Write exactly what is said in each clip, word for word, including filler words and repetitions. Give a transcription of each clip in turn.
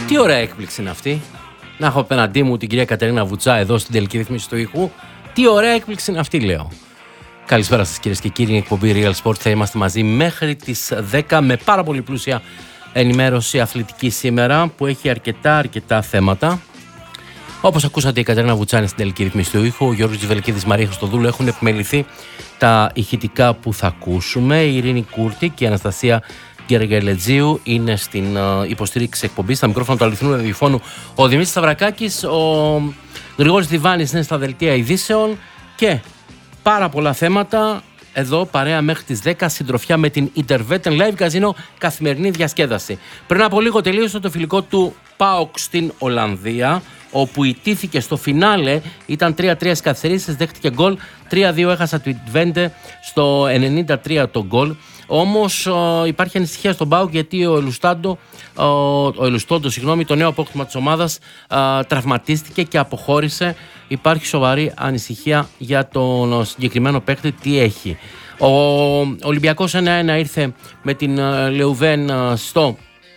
Τι ωραία έκπληξη είναι αυτή. Να έχω απέναντί μου την κυρία Κατερίνα Βουτσά εδώ στην τελική ρύθμιση του ήχου. Τι ωραία έκπληξη είναι αυτή, λέω. Καλησπέρα σας κυρίες και κύριοι. Η εκπομπή Real Sport θα είμαστε μαζί μέχρι τις δέκα με πάρα πολύ πλούσια ενημέρωση αθλητική σήμερα που έχει αρκετά αρκετά θέματα. Όπως ακούσατε, η Κατερίνα Βουτσά είναι στην τελική ρύθμιση του ήχου. Ο Γιώργος Τζιβελκίδης, Μαρία Χριστοδούλου έχουν επιμεληθεί τα ηχητικά που θα ακούσουμε. Η Ειρήνη Κούρτη και η Αναστασία Γεργελετζίου είναι στην uh, υποστήριξη εκπομπής. Στα μικρόφωνα του αληθινού ραδιοφώνου ο Δημήτρης Σταυρακάκης, ο Γρηγόρης Διβάνης είναι στα δελτία ειδήσεων και πάρα πολλά θέματα. Εδώ παρέα μέχρι τις δέκα, συντροφιά με την Interwetten Live Casino, καθημερινή διασκέδαση. Πριν από λίγο τελείωσε το φιλικό του ΠΑΟΚ στην Ολλανδία, όπου ιτήθηκε στο φινάλε, ήταν τρία τρία στις καθυστερήσεις, δέχτηκε γκολ, τρία δύο έχασα του Twente στο ενενήντα τρία το γκολ. Όμως ο, υπάρχει ανησυχία στον ΠΑΟΚ γιατί ο Ελουστάντο, ο, ο Ελουστόντο, συγγνώμη, το νέο απόκτημα της ομάδας α, τραυματίστηκε και αποχώρησε. Υπάρχει σοβαρή ανησυχία για τον συγκεκριμένο παίκτη, τι έχει. Ο Ολυμπιακός ένα ένα ήρθε με την Λεουβέν στο,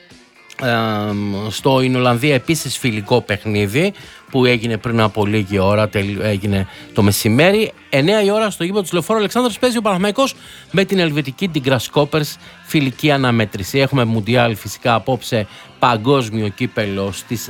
ε, στο in Ολλανδία, επίσης φιλικό παιχνίδι που έγινε πριν από λίγη ώρα, έγινε το μεσημέρι. εννιά η ώρα στο γήπεδο του Λεωφόρου Αλεξάνδρας παίζει ο Παναθηναϊκός με την ελβετική την Grasshoppers, φιλική αναμέτρηση. Έχουμε Μουντιάλ φυσικά απόψε, παγκόσμιο κύπελο στις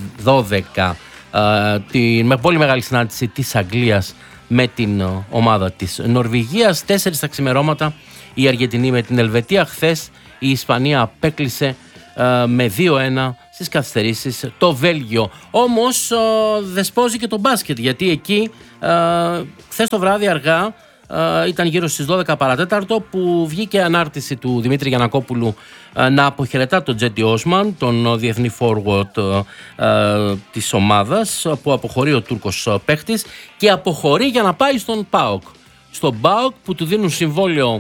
δώδεκα. Uh, τη με πολύ μεγάλη συνάντηση της Αγγλίας με την uh, ομάδα της Νορβηγίας. Τέσσερις τα ξημερώματα η Αργεντινή με την Ελβετία. Χθες η Ισπανία απέκλεισε uh, με δύο ένα στις καθυστερήσεις το Βέλγιο. Όμως uh, δεσπόζει και το μπάσκετ, γιατί εκεί uh, χθες το βράδυ αργά, Uh, ήταν γύρω στις δώδεκα παρατέταρτο που βγήκε ανάρτηση του Δημήτρη Γιαννακόπουλου uh, να αποχαιρετά τον Τζέντι Όσμαν, τον uh, διεθνή forward uh, uh, της ομάδας, που αποχωρεί ο Τούρκος uh, παίχτης και αποχωρεί για να πάει στον ΠΑΟΚ. Στον ΠΑΟΚ που του δίνουν συμβόλαιο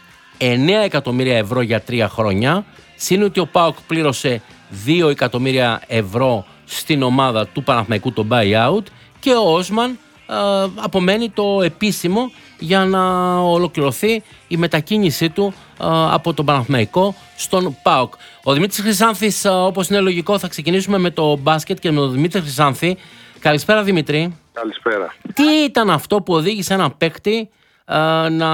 εννέα εκατομμύρια ευρώ για τρία χρόνια, σύν ότι ο ΠΑΟΚ πλήρωσε δύο εκατομμύρια ευρώ στην ομάδα του Παναθηναϊκού το buyout και ο Όσμαν uh, απομένει το επίσημο για να ολοκληρωθεί η μετακίνησή του α, από τον Παναθηναϊκό στον ΠΑΟΚ. Ο Δημήτρης Χρυσάνθης, α, όπως είναι λογικό, θα ξεκινήσουμε με το μπάσκετ και με τον Δημήτρη Χρυσάνθη. Καλησπέρα, Δημήτρη. Καλησπέρα. Τι ήταν αυτό που οδήγησε έναν παίκτη α, να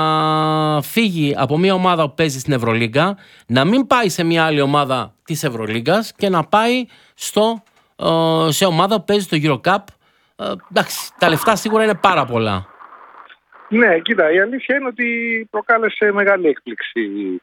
φύγει από μια ομάδα που παίζει στην Ευρωλίγκα, να μην πάει σε μια άλλη ομάδα της Ευρωλίγκας και να πάει στο, α, σε ομάδα που παίζει στο EuroCup? Α, εντάξει, τα λεφτά σίγουρα είναι πάρα πολλά. Ναι, κοίτα, η αλήθεια είναι ότι προκάλεσε μεγάλη έκπληξη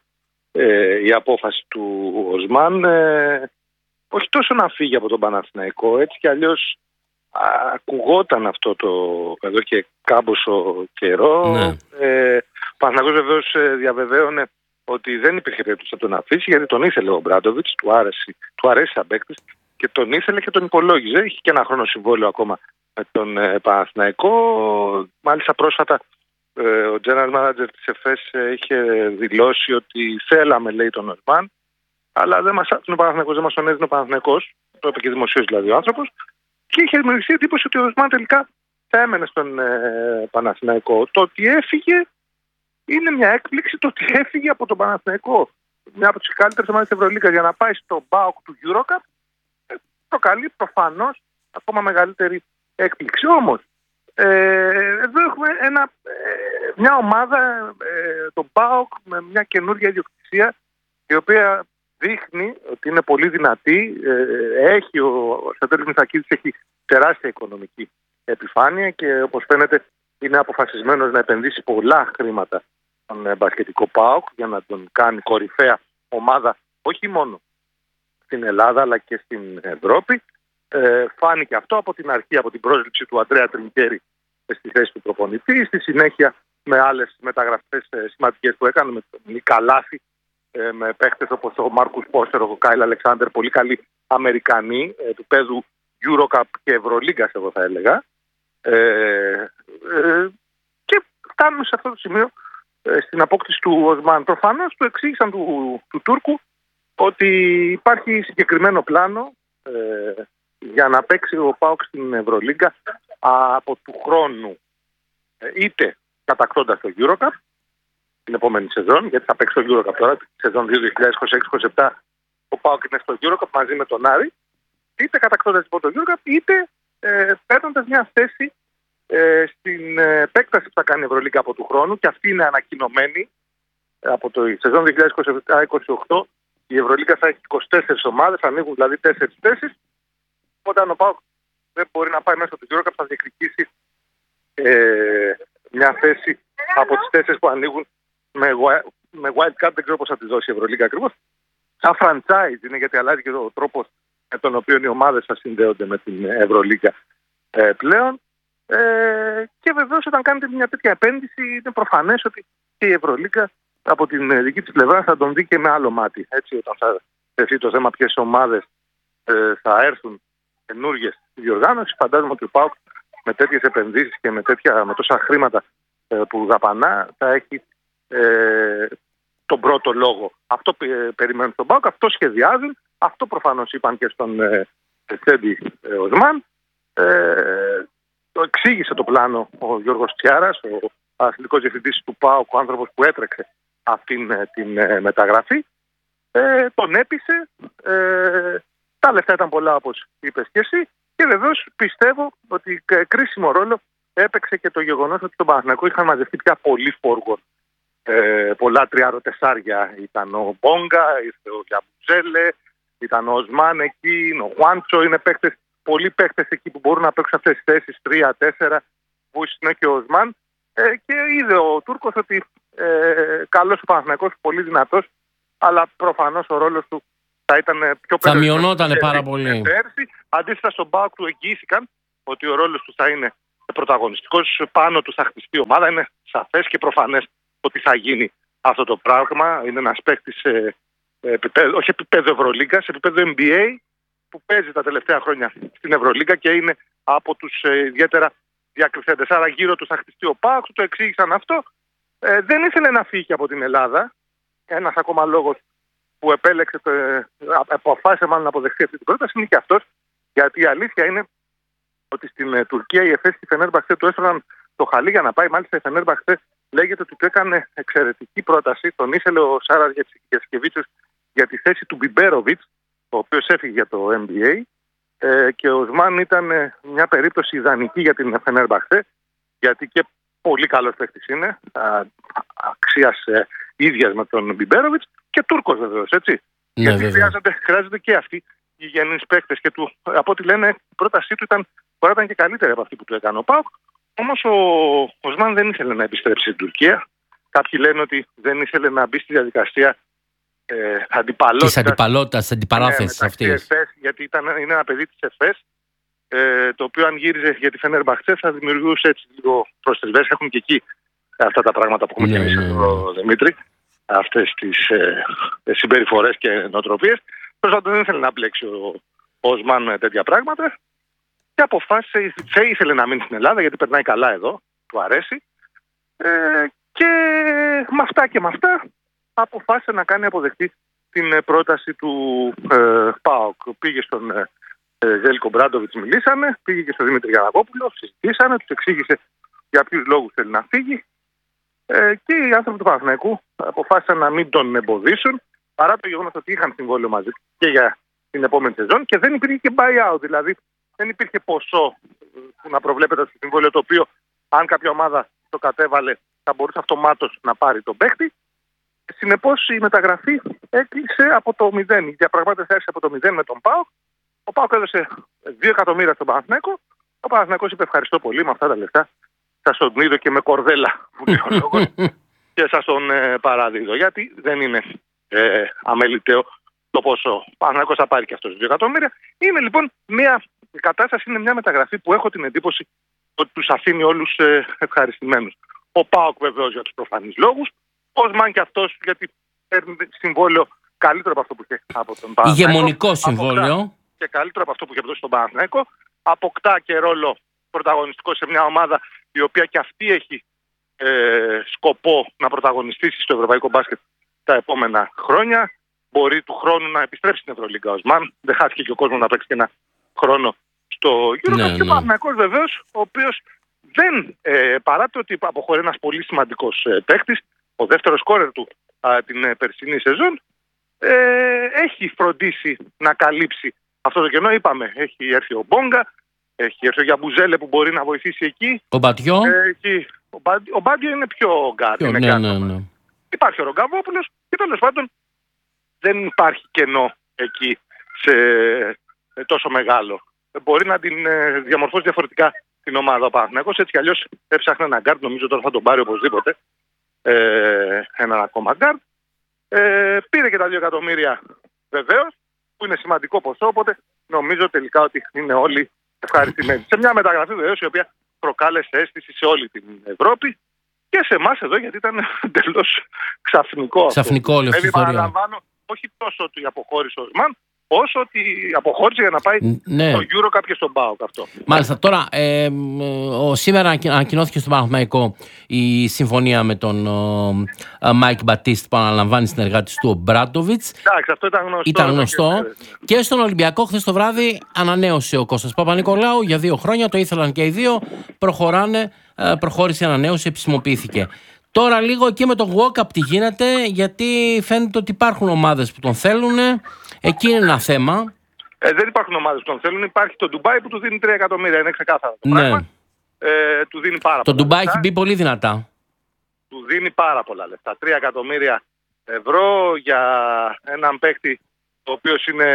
ε, η απόφαση του Οσμάν. Ε, όχι τόσο να φύγει από τον Παναθηναϊκό, έτσι κι αλλιώς α, ακουγόταν αυτό το εδώ και κάμποσο καιρό. Ναι. Ε, ο Παναθηναϊκός βεβαίως διαβεβαίωνε ότι δεν υπήρχε περίπτωση να τον αφήσει, γιατί τον ήθελε ο Μπράντοβιτς, του άρεσε, του αρέσει σαν παίκτης και τον ήθελε και τον υπολόγιζε. Είχε και ένα χρόνο συμβόλαιο ακόμα με τον ε, Παναθηναϊκό. Μάλιστα πρόσφατα ε, ο General Manager της ΕΦΕΣ ε, είχε δηλώσει ότι θέλαμε, λέει, τον Οσμάν, αλλά δεν μας άφηνε ο Παναθηναϊκός, δεν μας τον έδινε ο Παναθηναϊκός, το είπε και δημοσίως δηλαδή ο άνθρωπος, και είχε δημιουργηθεί εντύπωση ότι ο Οσμάν τελικά θα έμενε στον ε, Παναθηναϊκό. Το ότι έφυγε είναι μια έκπληξη, το ότι έφυγε από τον Παναθηναϊκό, μια από τις καλύτερες ομάδες της Ευρωλίγκας, για να πάει στο ΠΑΟΚ του EuroCup, ε, προκαλεί προφανώς ακόμα μεγαλύτερη έκπληξη. Όμως, ε, εδώ έχουμε ένα, ε, μια ομάδα, ε, τον ΠΑΟΚ, με μια καινούργια ιδιοκτησία, η οποία δείχνει ότι είναι πολύ δυνατή. Ε, έχει, ο Στρατέλης Μητσακίδης έχει τεράστια οικονομική επιφάνεια και όπως φαίνεται είναι αποφασισμένος να επενδύσει πολλά χρήματα στον μπασκετικό ΠΑΟΚ για να τον κάνει κορυφαία ομάδα όχι μόνο στην Ελλάδα αλλά και στην Ευρώπη. Ε, φάνηκε αυτό από την αρχή, από την πρόσληψη του Αντρέα Τρινκέρι στη θέση του προπονητή, στη συνέχεια με άλλες μεταγραφές ε, σημαντικές που έκανε, με τον Νικαλάθη, ε, με παίχτες όπως ο Μάρκους Πόστερ, ο Κάιλ Αλεξάνδερ, πολύ καλοί Αμερικανοί ε, του παίδου EuroCup και Ευρωλίγκας, εγώ θα έλεγα. Ε, ε, και φτάνουμε σε αυτό το σημείο, ε, στην απόκτηση του Οσμάν. Προφανώς του εξήγησαν του, του Τούρκου ότι υπάρχει συγκεκριμένο πλάνο ε, για να παίξει ο ΠΑΟΚ στην Ευρωλίγκα από του χρόνου, είτε κατακτώντας το EuroCup την επόμενη σεζόν, γιατί θα παίξει το EuroCup τώρα, τη σεζόν δύο χιλιάδες είκοσι έξι είκοσι επτά ο ΠΑΟΚ είναι στο EuroCup μαζί με τον Άρη, είτε κατακτώντας λοιπόν το EuroCup, είτε ε, παίρνοντας μια θέση ε, στην επέκταση που θα κάνει η Ευρωλίγκα από του χρόνου, και αυτή είναι ανακοινωμένη από το σεζόν δύο χιλιάδες είκοσι επτά είκοσι οκτώ. Η Ευρωλίγκα θα έχει είκοσι τέσσερις ομάδες, ανοίγουν δηλαδή τέσσερις θέσεις. Οπότε αν ο ΠΑΟΚ δεν μπορεί να πάει μέσα του EuroCup, θα διεκδικήσει ε, μια θέση από τις τέσσερις που ανοίγουν με, με wild card. Δεν ξέρω πώς θα τη δώσει η Ευρωλίγκα ακριβώς. Σαν franchise είναι, γιατί αλλάζει και ο τρόπος με τον οποίο οι ομάδες θα συνδέονται με την Ευρωλίγκα ε, πλέον. Ε, και βεβαίως όταν κάνετε μια τέτοια επένδυση, είναι προφανές ότι και η Ευρωλίγκα από την δική της πλευρά θα τον δει και με άλλο μάτι. Έτσι, όταν θα τεθεί το θέμα ποιες ομάδες ε, θα έρθουν καινούργιες στη διοργάνωση, φαντάζομαι ότι ο ΠΑΟΚ με τέτοιες επενδύσεις και με, τέτοια, με τόσα χρήματα ε, που δαπανά θα έχει ε, τον πρώτο λόγο. Αυτό ε, περιμένουν στον ΠΑΟΚ, αυτό σχεδιάζουν, αυτό προφανώς είπαν και στον ε, Τσέντι ε, Οσμάν. Ε, το εξήγησε το πλάνο ο Γιώργος Τσιάρας, ο αθλητικός διευθυντής του ΠΑΟΚ, ο άνθρωπος που έτρεξε αυτήν ε, την ε, μεταγραφή. Ε, τον έπεισε. Ε, τα λεφτά ήταν πολλά, όπως είπες και εσύ. Και βεβαίως πιστεύω ότι κρίσιμο ρόλο έπαιξε και το γεγονός ότι στον Παναθηναϊκό είχαν μαζευτεί πια πολλοί φόργορ. Ε, πολλά τριάρω-τεσσάρια. Ήταν ο Μπόγκα, ήρθε ο Γιαμπουζέλε, ήταν ο Οσμάν εκεί, ο Χουάντσο. Είναι παίκτες, πολλοί παίκτες εκεί που μπορούν να παίξουν αυτές τις θέσεις τρία τέσσερα, που είναι και ο Οσμάν. Ε, και είδε ο Τούρκος ότι ε, καλός ο Παναθηναϊκός, πολύ δυνατός, αλλά προφανώς ο ρόλος του θα ήταν πιο θα μειωνόταν πάρα πολύ. Πέρσι. Αντίθετα στον ΠΑΟΚ του εγγύησαν ότι ο ρόλος του θα είναι πρωταγωνιστικός, πάνω του θα χτιστεί η ομάδα. Είναι σαφές και προφανές ότι θα γίνει αυτό το πράγμα. Είναι ένας παίκτης ε, επίπεδο, όχι επίπεδο Ευρωλίγκας, επίπεδο N B A, που παίζει τα τελευταία χρόνια στην Ευρωλίγκα και είναι από τους ε, ιδιαίτερα διακριθέντες. Άρα γύρω του θα χτιστεί ο ΠΑΟΚ, το εξήγησαν αυτό. Ε, δεν ήθελε να φύγει από την Ελλάδα. Ένας ακόμα λόγος που επέλεξε, το, ε, αποφάσισε μάλλον να αποδεχθεί αυτή την πρόταση είναι και αυτός. Γιατί η αλήθεια είναι ότι στην ε, Τουρκία η ΕΦΕΣ και η Φενέρμπαχτσε του έστρωναν το χαλί για να πάει. Μάλιστα η Φενέρμπαχτσε λέγεται ότι του έκανε εξαιρετική πρόταση. Τον ήθελε ο Σάρας Γιασκεβίτσιος για τη θέση του Μπιμπέροβιτς, ο οποίος έφυγε για το N B A. Ε, και ο Οσμάν ήταν ε, μια περίπτωση ιδανική για την Φενέρμπαχτσε, γιατί και πολύ καλός παίκτης είναι, α, αξίας ε, ίδιας με τον Μπιμπέροβιτς, και Τούρκος βεβαίως, έτσι. Ναι, γιατί χρειάζονται, χρειάζονται και αυτοί οι γεννείς παίκτες. Και του, από ό,τι λένε, η πρότασή του ήταν, μπορεί να ήταν και καλύτερη από αυτή που του έκανε ο ΠΑΟΚ. Όμως ο Οσμάν δεν ήθελε να επιστρέψει στην Τουρκία. Κάποιοι λένε ότι δεν ήθελε να μπει στη διαδικασία ε, αντιπαλότητας. Της αντιπαλότητας, της αντιπαράθεσης ναι, αυτής. Γιατί ήταν, είναι ένα παιδί της ΕΦΕΣ, ε, το οποίο αν γύριζε για τη Φενέρμπαχτσε θα δημιουργούσε έτσι λίγο προστριβές. Έχουν και εκεί αυτά τα πράγματα που έχουμε ναι, εμείς εδώ, ναι. Δημήτρη, αυτές τις ε, συμπεριφορές και νοοτροπίες. Просто δεν ήθελε να μπλέξει ο Οσμάν με τέτοια πράγματα και αποφάσισε, ήθελε να μείνει στην Ελλάδα γιατί περνάει καλά εδώ, του αρέσει. Ε, και με αυτά και με αυτά αποφάσισε να κάνει αποδεκτή την πρόταση του ε, ΠΑΟΚ. Πήγε στον ε, Ζέλικο Μπράντοβιτς, μιλήσανε, πήγε και στον Δημήτρη Γιαννακόπουλο, συζητήσανε, τους εξήγησε για ποιους λόγους θέλει να φύγει. Ε, και οι άνθρωποι του Παναθηναϊκού αποφάσισαν να μην τον εμποδίσουν, παρά το γεγονός ότι είχαν συμβόλαιο μαζί και για την επόμενη σεζόν και δεν υπήρχε και buyout. Δηλαδή δεν υπήρχε ποσό που να προβλέπεται στο συμβόλαιο, το οποίο αν κάποια ομάδα το κατέβαλε θα μπορούσε αυτομάτως να πάρει τον παίκτη. Συνεπώς η μεταγραφή έκλεισε από το μηδέν. Η διαπραγμάτευση άρχισε από το μηδέν με τον ΠΑΟΚ. Ο ΠΑΟΚ έδωσε δύο εκατομμύρια στον Παναθηναϊκό. Ο Παναθηναϊκός είπε ευχαριστώ πολύ, με αυτά τα λεφτά σας τον είδω και με κορδέλα που λέει ο λόγος και σας τον ε, παραδίδω. Γιατί δεν είναι ε, αμεληταίο το πόσο ο Παναθηναϊκός θα πάρει και αυτός δύο εκατομμύρια. Είναι λοιπόν μια η κατάσταση, είναι μια μεταγραφή που έχω την εντύπωση ότι τους αφήνει όλους ε, ευχαριστημένους. Ο ΠΑΟΚ βεβαίως για τους προφανείς λόγους. Ο Οσμάν και αυτός γιατί παίρνει συμβόλαιο καλύτερο από αυτό που είχε από τον Παναθηναϊκό. Ηγεμονικό συμβόλαιο. Και καλύτερο από αυτό που είχε δώσει στον Παναθηναϊκό. Αποκτά και ρόλο πρωταγωνιστικό σε μια ομάδα η οποία και αυτή έχει ε, σκοπό να πρωταγωνιστήσει στο ευρωπαϊκό μπάσκετ τα επόμενα χρόνια. Μπορεί του χρόνου να επιστρέψει στην Ευρωλίγκα ο Οσμάν. Δεν χάθηκε και ο κόσμος να παίξει και ένα χρόνο στο Euro. Ναι, και ο Παναθηναϊκός βεβαίως, ο οποίος δεν, ε, παρά το ότι αποχωρεί ένας πολύ σημαντικός ε, παίκτης, ο δεύτερος σκόρερ του α, την ε, περσινή σεζόν, ε, έχει φροντίσει να καλύψει αυτό το κενό. Είπαμε, έχει έρθει ο Μπόγκα, έχει έρθει ο Γιαμπουζέλε που μπορεί να βοηθήσει εκεί. Ο Μπατιό. Έχει, ο, Μπα, ο Μπάντιο είναι πιο γκάρ. Ναι, ναι, ναι. Υπάρχει ο Ρογκαβόπουλος και τέλος πάντων δεν υπάρχει κενό εκεί σε τόσο μεγάλο. Μπορεί να την ε, διαμορφώσει διαφορετικά την ομάδα ο Παναθηναϊκός. Έτσι κι αλλιώς έψαχνε ένα γκάρτ, νομίζω τώρα θα τον πάρει οπωσδήποτε. Ε, έναν ακόμα γκάρτ. Ε, πήρε και τα δύο εκατομμύρια βεβαίως, που είναι σημαντικό ποσό, οπότε νομίζω τελικά ότι είναι όλοι ευχαριστημένοι. Σε μια μεταγραφή βεβαίως η οποία προκάλεσε αίσθηση σε όλη την Ευρώπη και σε εμάς εδώ, γιατί ήταν εντελώς ξαφνικό. Ξαφνικό όλη αυτή η ιστορία. Παραλαμβάνω, όχι τόσο ότι αποχώρησε ο Οσμάν, όσο ότι αποχώρησε για να πάει ναι. στο EuroCup και στον ΠΑΟΚ αυτό. Μάλιστα. Τώρα, ε, ο, σήμερα ανακοινώθηκε στο Παναθηναϊκό η συμφωνία με τον Μάικ Μπατίστ που αναλαμβάνει συνεργάτης του ο Μπράντοβιτς. Εντάξει, αυτό ήταν γνωστό. Ήταν γνωστό. Και, και στον Ολυμπιακό χθες το βράδυ ανανέωσε ο Κώστας Παπα-Νικολάου για δύο χρόνια. Το ήθελαν και οι δύο. Προχωράνε, προχώρησε η ανανέωση, επισημοποιήθηκε. Τώρα λίγο εκεί με το walk-up τι γίνεται, γιατί φαίνεται ότι υπάρχουν ομάδες που τον θέλουν. Εκεί είναι ένα θέμα. Ε, δεν υπάρχουν ομάδες που τον θέλουν. Υπάρχει το Ντουμπάι που του δίνει τρία εκατομμύρια. Είναι ξεκάθαρο το ναι. πράγμα. Ε, του δίνει πάρα το πολλά Ντουμπάι λεφτά. έχει μπει πολύ δυνατά. Του δίνει πάρα πολλά λεφτά. τρία εκατομμύρια ευρώ για έναν παίκτη ο οποίος είναι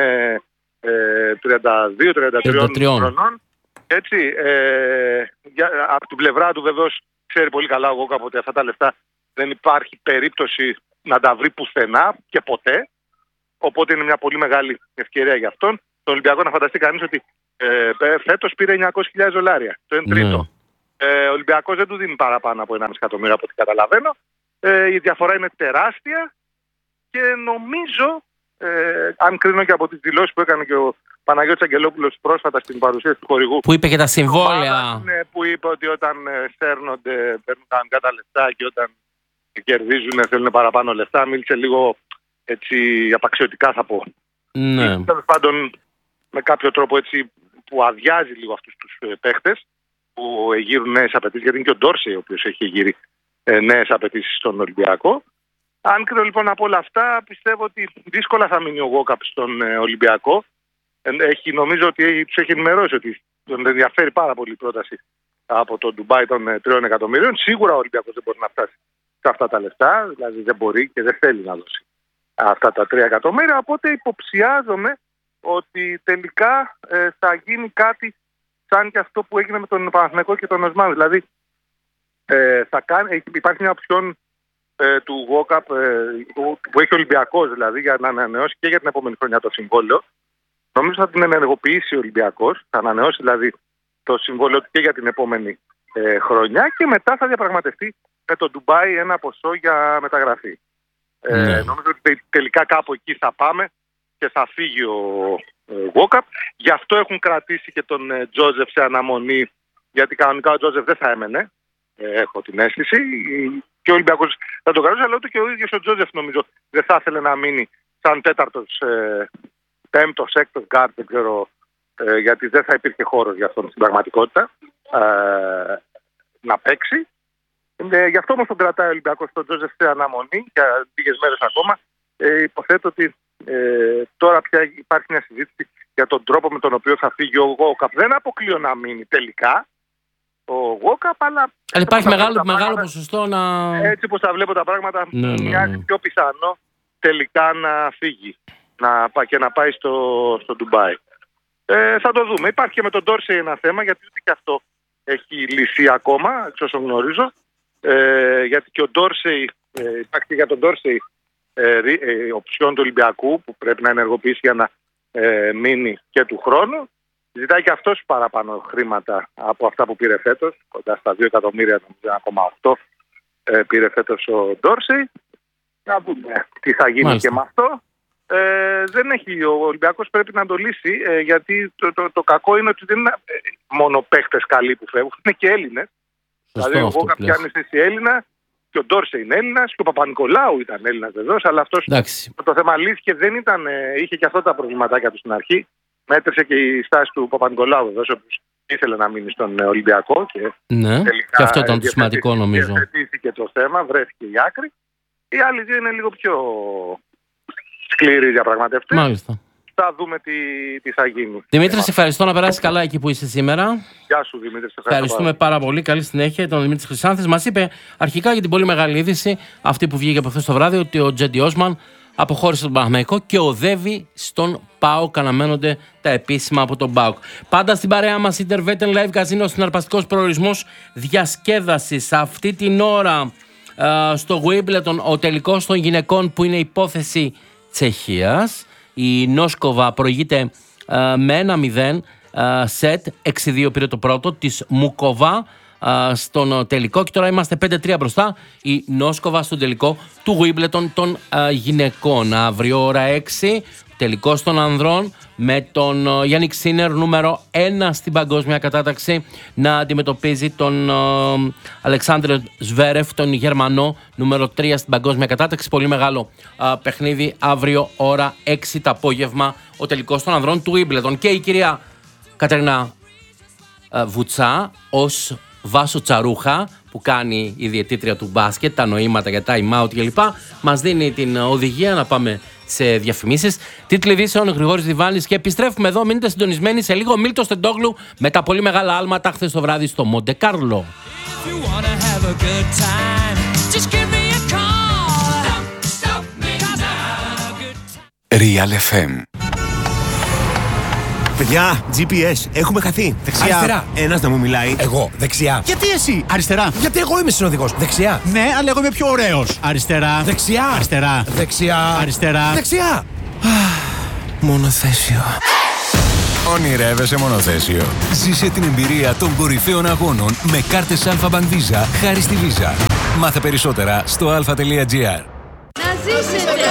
ε, τριάντα δύο τριάντα τρία χρονών. Έτσι, ε, για, από την πλευρά του βεβαίως ξέρει πολύ καλά ο Γόκαπ ότι αυτά τα λεφτά δεν υπάρχει περίπτωση να τα βρει πουθενά και ποτέ. Οπότε είναι μια πολύ μεγάλη ευκαιρία για αυτόν. Τον Ολυμπιακό να φανταστεί κανείς ότι ε, φέτος πήρε εννιακόσιες χιλιάδες δολάρια. Το εν τρίτο. Ναι. Ε, ο Ολυμπιακός δεν του δίνει παραπάνω από ενάμιση εκατομμύριο από ό,τι καταλαβαίνω. Ε, η διαφορά είναι τεράστια και νομίζω, ε, αν κρίνω και από τις δηλώσεις που έκανε και ο Παναγιώτης Αγγελόπουλος πρόσφατα στην παρουσίαση του χορηγού. Που είπε και τα συμβόλαια. Ναι, που είπε ότι όταν σέρνονται, παίρνουν τα αγκάτα λεφτά και όταν κερδίζουν θέλουν παραπάνω λεφτά. Μίλησε λίγο έτσι απαξιωτικά θα πω. Ναι. Τέλος πάντων με κάποιο τρόπο έτσι που αδειάζει λίγο αυτούς τους παίχτες που εγείρουν νέες απαιτήσεις, γιατί είναι και ο Ντόρσεϊ ο οποίος έχει εγείρει νέες απαιτήσεις στον Ολυμπιακό. Αν κρίνω λοιπόν από όλα αυτά, πιστεύω ότι δύσκολα θα μείνει ο Γόκαπ στον Ολυμπιακό. Έχει, νομίζω ότι τους έχει ενημερώσει ότι τον ενδιαφέρει πάρα πολύ η πρόταση από το Ντουμπάι των τριών εκατομμυρίων. Σίγουρα ο Ολυμπιακός δεν μπορεί να φτάσει σε αυτά τα λεφτά, δηλαδή δεν μπορεί και δεν θέλει να δώσει αυτά τα τρία εκατομμύρια. Οπότε υποψιάζομαι ότι τελικά ε, θα γίνει κάτι σαν και αυτό που έγινε με τον Παναθηναϊκό και τον Οσμάν. Δηλαδή ε, θα κάνει, υπάρχει μια οψιόν ε, του Γόκαπ ε, που έχει ο Ολυμπιακός δηλαδή για να ανανεώσει και για την επόμενη χρονιά το συμβόλαιο. Νομίζω θα την ενεργοποιήσει ο Ολυμπιακός, θα ανανεώσει δηλαδή το συμβόλαιο και για την επόμενη ε, χρονιά και μετά θα διαπραγματευτεί με το Ντουμπάι ένα ποσό για μεταγραφή. Ε, ναι. Νομίζω ότι τελικά κάπου εκεί θα πάμε και θα φύγει ο Γόκαπ. Γι' αυτό έχουν κρατήσει και τον ε, Τζόζεφ σε αναμονή, γιατί κανονικά ο Τζόζεφ δεν θα έμενε, ε, έχω την αίσθηση. Και ο Ολυμπιακός θα το κρατήσει, αλλά ούτε και ο ίδιος ο Τζόζεφ νομίζω δεν θα ήθελε να μείνει σαν τέταρτος, ε, πέμπτος, έκτος γκάρντ, δεν ξέρω, ε, γιατί δεν θα υπήρχε χώρος για αυτόν στην πραγματικότητα ε, να παίξει. Ε, γι' αυτό όμως τον κρατάει ο Ολυμπιακός τον Τζόζεφ σε αναμονή για λίγες μέρες ακόμα. Ε, υποθέτω ότι ε, τώρα πια υπάρχει μια συζήτηση για τον τρόπο με τον οποίο θα φύγει ο Γόκαπ. Δεν αποκλείω να μείνει τελικά ο Γόκαπ, αλλά... Αλλά υπάρχει μεγάλο, μεγάλο ποσοστό να... Έτσι όπως τα βλέπω τα πράγματα, ναι, ναι, ναι. μοιάζει πιο πιθανό τελικά να φύγει να, και να πάει στο, στο Ντουμπάι. Ε, θα το δούμε. Υπάρχει και με τον Ντόρσεϊ ένα θέμα, γιατί ούτε και αυτό έχει λυθεί ακόμα, εξ όσων γνωρίζω. Ε, γιατί και ο Ντόρσεϊ, ε, υπάρχει για τον Ντόρσεϊ ε, ε, οψιόν του Ολυμπιακού που πρέπει να ενεργοποιήσει για να ε, μείνει και του χρόνου. Ζητάει και αυτός παραπάνω χρήματα από αυτά που πήρε φέτος, κοντά στα δύο εκατομμύρια, ένα κόμμα οκτώ ε, πήρε φέτος ο Ντόρσεϊ. Να δούμε τι θα γίνει. Μάλιστα. Και με αυτό. Ε, δεν έχει, ο Ολυμπιακός πρέπει να το λύσει, ε, γιατί το, το, το κακό είναι ότι δεν είναι μόνο παίχτες καλοί που φεύγουν, είναι και Έλληνες. Δηλαδή, εγώ κάποια αν είσαι Έλληνα και ο Ντόρσεϊ είναι Έλληνας και ο Παπα-Νικολάου ήταν Έλληνας βεβαίως, αλλά αυτός το θέμα λύθηκε, δεν ήταν, είχε και αυτό τα προβληματάκια του στην αρχή. Μέτρησε και η στάση του Παπα-Νικολάου βεβαίως, όπως ήθελε να μείνει στον Ολυμπιακό. Και, ναι, και αυτό ήταν το σημαντικό νομίζω. Διευθετήθηκε το θέμα, βρέθηκε η άκρη. Οι άλλοι δύο είναι λίγο πιο σκληροί διαπραγματευτές. Μάλιστα. θα δούμε τι, τι θα γίνει. Δημήτρη, σε ευχαριστώ, να περάσεις καλά εκεί που είσαι σήμερα. Γεια σου Δημήτρη. Ευχαριστούμε πάρα. πάρα πολύ. Καλή συνέχεια. Τον Δημήτρη Χρυσάνθης μας είπε αρχικά για την πολύ μεγάλη είδηση, αυτή που βγήκε από χθες το βράδυ, ότι ο Τζέντι Όσμαν αποχώρησε τον Παναθηναϊκό και οδεύει στον ΠΑΟΚ. Αναμένονται τα επίσημα από τον ΠΑΟΚ. Πάντα στην παρέα μας Intervetten Live Casino, συναρπαστικός προορισμός διασκέδασης. Αυτή την ώρα uh, στο Wimbledon ο τελικός των γυναικών, που είναι υπόθεση Τσεχίας. Η Νόσκοβα προηγείται uh, με ένα μηδέν uh, σετ, έξι δύο πήρε το πρώτο της Μουκοβά uh, στον τελικό, και τώρα είμαστε πέντε τρία μπροστά η Νόσκοβα στον τελικό του Wimbledon των uh, γυναικών. Αύριο ώρα έξι τελικός των ανδρών, με τον uh, Γιάννικ Σίνερ, νούμερο ένα στην παγκόσμια κατάταξη, να αντιμετωπίζει τον uh, Αλεξάνδρ Σβέρεφ, τον Γερμανό, νούμερο τρία στην παγκόσμια κατάταξη. Πολύ μεγάλο uh, παιχνίδι αύριο ώρα έξι το απόγευμα, ο τελικός των ανδρών του Wimbledon. Και η κυρία Κατερίνα uh, Βουτσά ως Βάσο Τσαρούχα, που κάνει η διαιτήτρια του μπάσκετ, τα νοήματα για time out κλπ, μας δίνει την οδηγία να πάμε σε διαφημίσεις. Τίτλοι ειδήσεων, Γρηγόρης Διβάνης, και επιστρέφουμε εδώ. Μείνετε συντονισμένοι. Σε λίγο Μίλτος Τεντόγλου με τα πολύ μεγάλα άλματα χθες το βράδυ στο Μοντε Κάρλο. Real εφ εμ. Παιδιά, τζι πι ες, έχουμε χαθεί. Δεξιά. Αριστερά. Ένας να μου μιλάει. Εγώ, δεξιά. Γιατί εσύ, αριστερά. Γιατί εγώ είμαι συνοδηγός. Δεξιά. Ναι, αλλά εγώ είμαι πιο ωραίος. Αριστερά. Δεξιά. Αριστερά. Δεξιά. Αριστερά. Δεξιά. Μονοθέσιο. Ονειρεύεσαι μονοθέσιο. Ζήσε την εμπειρία των κορυφαίων αγώνων με κάρτες Alpha Bank Visa χάρη στη Visa. Μάθε περισσότερα στο alpha τελεία gr. Να ζήσετε!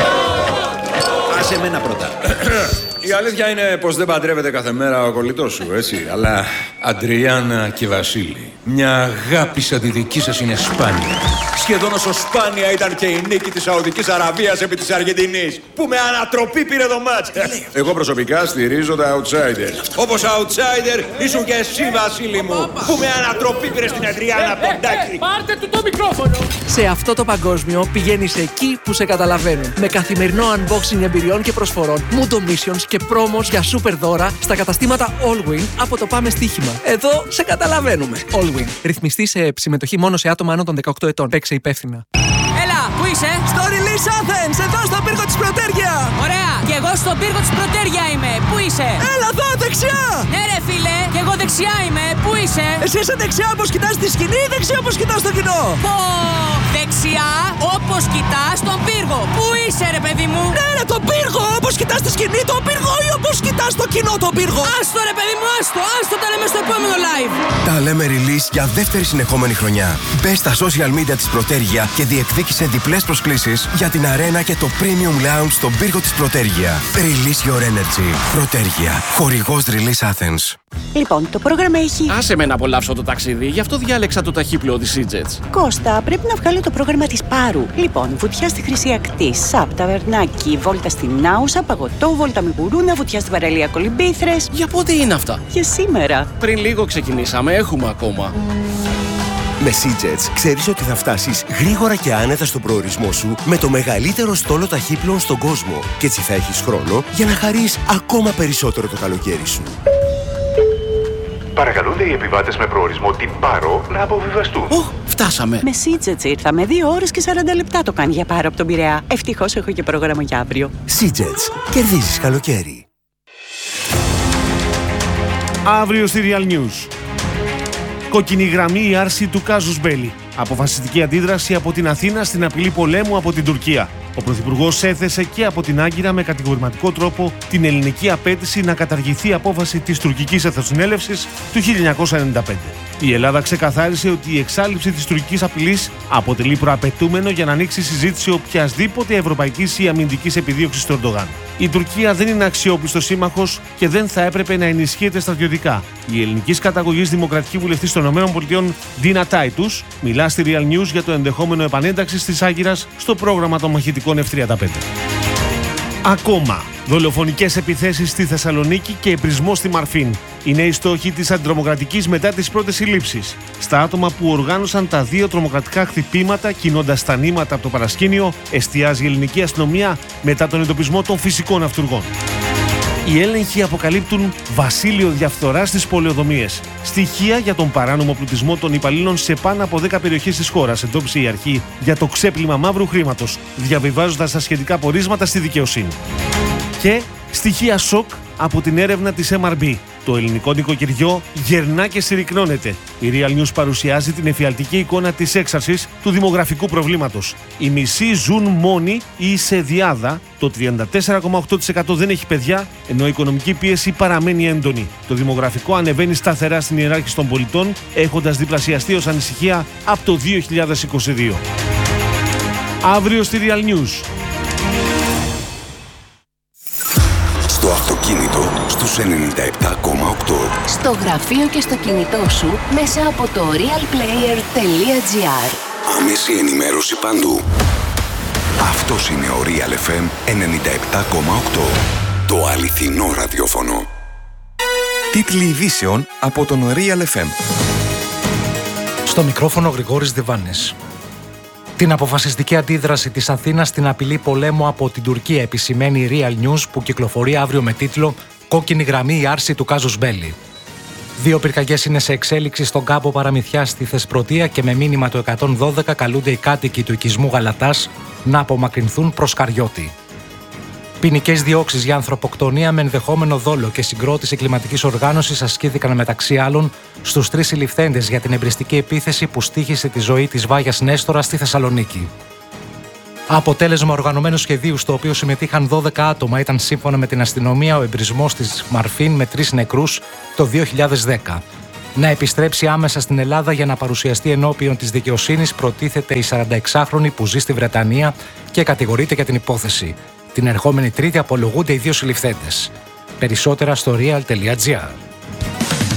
Άσε εμένα πρώτα. Η αλήθεια είναι πως δεν παντρεύεται κάθε μέρα ο κολλητός σου, έτσι. Αλλά Αντριάννα και Βασίλη, μια αγάπη σαν τη δική σας είναι σπάνια. Σχεδόν όσο σπάνια ήταν και η νίκη της Σαουδικής Αραβίας επί της Αργεντινής, που με ανατροπή πήρε το μάτς. Εγώ προσωπικά στηρίζω τα outsiders. Όπως outsider ήσουν και εσύ, Βασίλη μου, που με ανατροπή πήρε στην Αντριάννα Ποντάκη. Πάρτε του το μικρόφωνο! Σε αυτό το παγκόσμιο πηγαίνεις εκεί που σε καταλαβαίνουν. Με καθημερινό unboxing εμπειριών και προσφορών, Mundo Missions και πρόμος για super δώρα στα καταστήματα Allwin από το Πάμε Στοίχημα. Εδώ σε καταλαβαίνουμε. Allwin. Ρυθμιστή σε συμμετοχή μόνο σε άτομα άνω των δεκαοκτώ ετών. Παίξε υπεύθυνα. Έλα, πού είσαι? Στο Release Athens, εδώ στον πύργο της Πρωτέρια. Ωραία, και εγώ στον πύργο της Πρωτέρια είμαι. Πού είσαι? Έλα εδώ, δεξιά. Ναι ρε φίλε, και εγώ δεξιά είμαι. Πού είσαι? Εσύ είσαι δεξιά όπως κοιτάς τη σκηνή ή δεξιά όπως κοιτάς το κοινό? Πω, δεξιά όπως κοιτάς τον πύργο. Πού είσαι ρε παιδί μου? Ναι ρε, τον πύργο, όπως κοιτάς τη σκηνή τον πύργο ή όπως κοιτάς το κοινό τον πύργο? Άστο ρε παιδί μου, άστο, άστο, τα λέμε στο επόμενο live. Τα λέμε release για δεύτερη συνεχόμενη χρονιά. Μπες στα social media της Πρωτέρια και διεκδίκησε διπλές προσκλήσεις για την αρένα και το premium lounge στον πύργο της Πρωτέρια. Release your energy. Πρωτέρια. Χορηγός Release Athens. Λοιπόν, το πρόγραμμα έχει... Άσε με να απολαύσω το ταξίδι, γι' αυτό διάλεξα το ταχύπλοο της Seajets. Κώστα, πρέπει να βγάλω το πρόγραμμα της Πάρου. Λοιπόν, βουτιά στη Χρυσή Ακτή, Σαπ, Ταβερνάκι, βόλτα στην Άουσα, παγωτό, βόλτα με γουρούνα, βουτιά στην παραλία Κολυμπήθρες. Για πότε είναι αυτά? Για σήμερα. Πριν λίγο ξεκινήσαμε, έχουμε ακόμα. Με Seajets ξέρεις ότι θα φτάσεις γρήγορα και άνετα στον προορισμό σου με το μεγαλύτερο στόλο ταχύπλων στον κόσμο. Και έτσι θα έχεις χρόνο για να χαρείς ακόμα περισσότερο το καλοκαίρι σου. Παρακαλούνται οι επιβάτες με προορισμό την Πάρο να αποβιβαστούν. Οχ, φτάσαμε. Με Seajets ήρθαμε. Δύο ώρες και σαράντα λεπτά το κάνει για Πάρο από τον Πειραιά. Ευτυχώς έχω και πρόγραμμα για αύριο. Seajets. Κερδίζεις καλοκαίρι. Αύριο στη Real News. Κόκκινη γραμμή η άρση του κάζους μπέλι. Αποφασιστική αντίδραση από την Αθήνα στην απειλή πολέμου από την Τουρκία. Ο Πρωθυπουργός έθεσε και από την Άγκυρα με κατηγορηματικό τρόπο την ελληνική απέτηση να καταργηθεί η απόφαση της τουρκικής εθνοσυνέλευσης του χίλια εννιακόσια ενενήντα πέντε. Η Ελλάδα ξεκαθάρισε ότι η εξάλειψη της τουρκικής απειλής αποτελεί προαπαιτούμενο για να ανοίξει συζήτηση οποιασδήποτε ευρωπαϊκής ή αμυντικής επιδίωξης του Ερντογάν. Η Τουρκία δεν είναι αξιόπιστος σύμμαχος και δεν θα έπρεπε να ενισχύεται στρατιωτικά. Η ελληνικής καταγωγής δημοκρατική βουλευτής των ΗΠΑ, Ντίνα Τάιτους, μιλά στη Real News για το ενδεχόμενο επανένταξης της Άγκυρας στο πρόγραμμα των μαχητικών εφ τριάντα πέντε. Ακόμα, δολοφονικές επιθέσεις στη Θεσσαλονίκη και επρισμός στη Μαρφίν είναι οι στόχοι της αντιτρομοκρατικής μετά τις πρώτες συλλήψεις. Στα άτομα που οργάνωσαν τα δύο τρομοκρατικά χτυπήματα, κινώντας τα νήματα από το παρασκήνιο, εστιάζει η ελληνική αστυνομία μετά τον εντοπισμό των φυσικών αυτουργών. Οι έλεγχοι αποκαλύπτουν βασίλειο διαφθοράς στις πολεοδομίες. Στοιχεία για τον παράνομο πλουτισμό των υπαλλήλων σε πάνω από δέκα περιοχές της χώρας εντόπισε η αρχή για το ξέπλυμα μαύρου χρήματος, διαβιβάζοντας τα σχετικά πορίσματα στη δικαιοσύνη. Και στοιχεία σοκ από την έρευνα της εμ αρ μπι. Το ελληνικό νοικοκυριό γερνά και συρρυκνώνεται. Η Real News παρουσιάζει την εφιαλτική εικόνα της έξαρσης του δημογραφικού προβλήματος. Οι μισοί ζουν μόνοι ή σε διάδα, το τριάντα τέσσερα κόμμα οκτώ τοις εκατό δεν έχει παιδιά, ενώ η οικονομική πίεση παραμένει έντονη. Το δημογραφικό ανεβαίνει σταθερά στην ιεράρχηση των πολιτών, έχοντας διπλασιαστεί ως ανησυχία από το δύο χιλιάδες είκοσι δύο. Αύριο στη Real News. Στο αυτοκίνητο στους ενενήντα επτά κόμμα οκτώ. Στο γραφείο και στο κινητό σου μέσα από το realplayer τελεία gr. Άμεση ενημέρωση παντού. Αυτός είναι ο Real εφ εμ ενενήντα επτά κόμμα οκτώ. Το αληθινό ραδιόφωνο. Τίτλοι ειδήσεων από τον Real εφ εμ. Στο μικρόφωνο Γρηγόρης Διβάνης. Την αποφασιστική αντίδραση της Αθήνας στην απειλή πολέμου από την Τουρκία επισημαίνει η Real News, που κυκλοφορεί αύριο με τίτλο «Κόκκινη γραμμή, η άρση του κάζους μπέλι». Δύο πυρκαγιές είναι σε εξέλιξη στον κάμπο Παραμυθιά στη Θεσπρωτεία και με μήνυμα το εκατόν δώδεκα καλούνται οι κάτοικοι του οικισμού Γαλατάς να απομακρυνθούν προς Καριώτη. Ποινικές διώξεις για ανθρωποκτονία με ενδεχόμενο δόλο και συγκρότηση κλιματικής οργάνωσης ασκήθηκαν μεταξύ άλλων στους τρεις συλληφθέντες για την εμπριστική επίθεση που στοίχησε τη ζωή της Βάγιας Νέστορα στη Θεσσαλονίκη. Αποτέλεσμα οργανωμένου σχεδίου στο οποίο συμμετείχαν δώδεκα άτομα ήταν, σύμφωνα με την αστυνομία, ο εμπρισμός της Μαρφίν με τρεις νεκρούς το δύο χιλιάδες δέκα. Να επιστρέψει άμεσα στην Ελλάδα για να παρουσιαστεί ενώπιον της δικαιοσύνης προτίθεται η σαρανταεξάχρονη που ζει στη Βρετανία και κατηγορείται για την υπόθεση. Την ερχόμενη Τρίτη απολογούνται οι δύο συλληφθέντες. Περισσότερα στο real τελεία gr.